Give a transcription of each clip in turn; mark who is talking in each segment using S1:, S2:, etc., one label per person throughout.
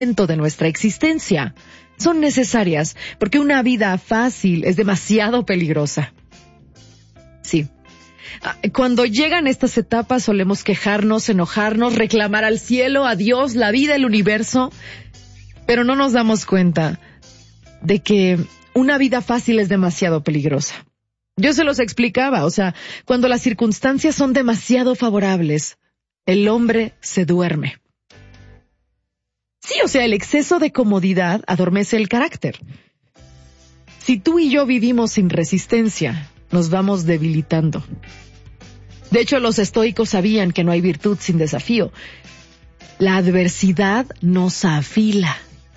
S1: de nuestra existencia. Son necesarias porque una vida fácil es demasiado peligrosa. Sí. Cuando llegan estas etapas solemos quejarnos, enojarnos, reclamar al cielo, a Dios, la vida, el universo, pero no nos damos cuenta de que una vida fácil es demasiado peligrosa. Yo se los explicaba, cuando las circunstancias son demasiado favorables, el hombre se duerme. Sí, el exceso de comodidad adormece el carácter. Si tú y yo vivimos sin resistencia, nos vamos debilitando. De hecho, los estoicos sabían que no hay virtud sin desafío. La adversidad nos afila.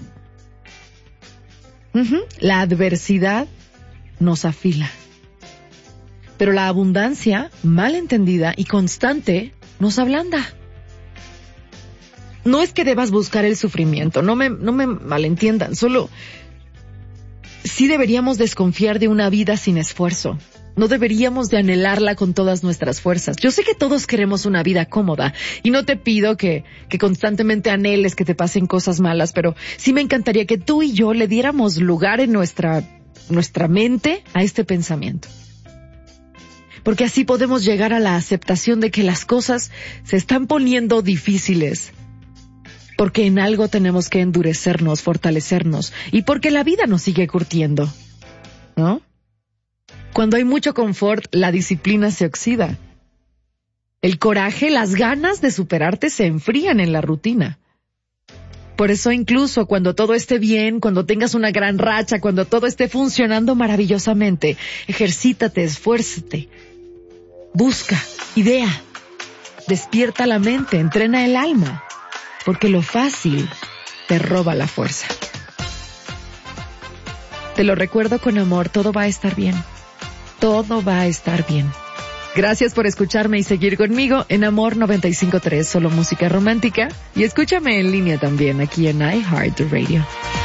S1: La adversidad nos afila. Pero la abundancia, mal entendida y constante, nos ablanda. No es que debas buscar el sufrimiento, no me malentiendan, solo sí deberíamos desconfiar de una vida sin esfuerzo. No deberíamos de anhelarla con todas nuestras fuerzas. Yo sé que todos queremos una vida cómoda y no te pido que constantemente anheles que te pasen cosas malas, pero sí me encantaría que tú y yo le diéramos lugar en nuestra mente a este pensamiento. Porque así podemos llegar a la aceptación de que las cosas se están poniendo difíciles. Porque en algo tenemos que endurecernos, fortalecernos, y porque la vida nos sigue curtiendo, ¿no? Cuando hay mucho confort, la disciplina se oxida. El coraje, las ganas de superarte se enfrían en la rutina. Por eso incluso cuando todo esté bien, cuando tengas una gran racha, cuando todo esté funcionando maravillosamente, ejercítate, esfuérzate. Busca, idea, despierta la mente, entrena el alma, porque lo fácil te roba la fuerza. Te lo recuerdo con amor, todo va a estar bien. Todo va a estar bien. Gracias por escucharme y seguir conmigo en Amor 95.3, solo música romántica. Y escúchame en línea también aquí en iHeartRadio.